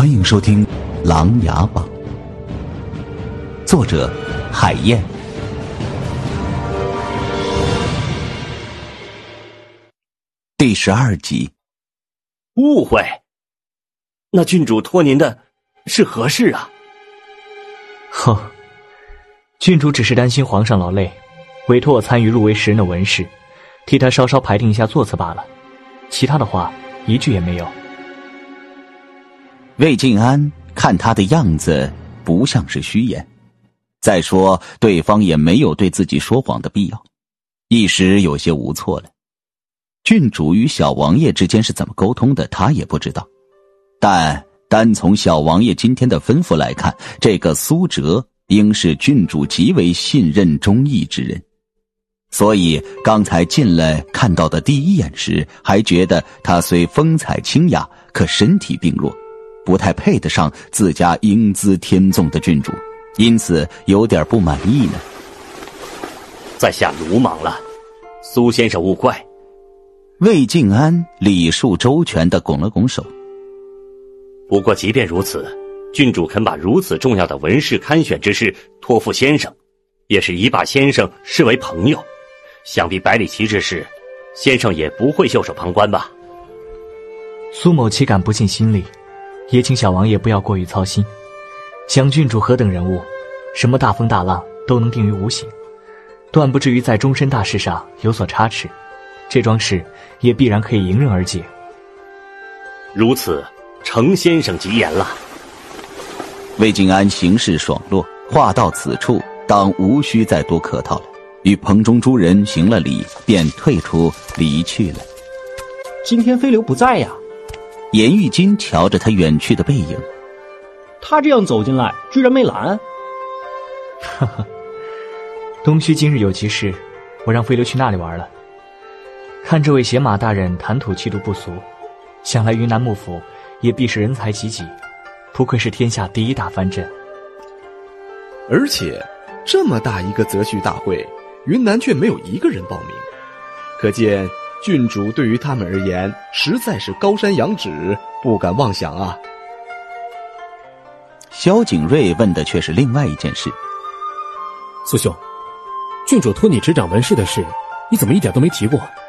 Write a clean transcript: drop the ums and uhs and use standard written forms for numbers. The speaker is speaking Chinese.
欢迎收听《琅琊榜》，作者海燕，第12集。 误会？那郡主托您的是何事啊？ 郡主只是担心皇上劳累，委托我参与入围10人的文试，替他稍稍排定一下座次罢了，其他的话一句也没有。 魏晋安看他的样子不像是虚言，再说对方也没有对自己说谎的必要，一时有些无措了。郡主与小王爷之间是怎么沟通的，他也不知道，但单从小王爷今天的吩咐来看，这个苏哲应是郡主极为信任忠义之人，所以刚才进来看到的第一眼时，还觉得他虽风采清雅，可身体病弱，不太配得上自家英姿天纵的郡主，因此有点不满意呢。 在下鲁莽了，苏先生勿怪。 魏晋安礼数周全地拱了拱手。 不过即便如此，郡主肯把如此重要的文试刊选之事托付先生，也是已把先生视为朋友，想必百里奇之事，先生也不会袖手旁观吧？ 苏某岂敢不尽心力，也请小王爷不要过于操心。想郡主何等人物，什么大风大浪都能定于无形，断不至于在终身大事上有所差池，这桩事也必然可以迎刃而解。 如此，程先生吉言了。 魏晋安行事爽落，话到此处，当无需再多客套了，与棚中诸人行了礼，便退出离去了。 今天飞流不在呀。 严玉金瞧着他远去的背影， 他这样走进来，居然没拦。 东区今日有急事，我让飞流去那里玩了。看这位写马大人谈吐气度不俗，想来云南幕府也必是人才济济，不愧是天下第一大藩镇。 而且这么大一个择婿大会，云南却没有一个人报名，可见郡主对于他们而言实在是高山仰止，不敢妄想啊。 萧景睿问的却是另外一件事。 苏兄，郡主托你执掌文事的事，你怎么一点都没提过？